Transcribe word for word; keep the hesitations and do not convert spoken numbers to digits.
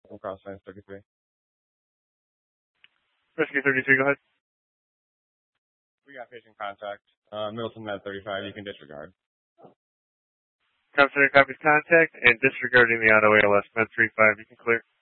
from Cross Science thirty-three. Rescue thirty-three, go ahead. We got patient contact. Uh, Middleton Med thirty-five, you can disregard. Comm Center copies contact and disregarding the auto A L S Med thirty-five, you can clear.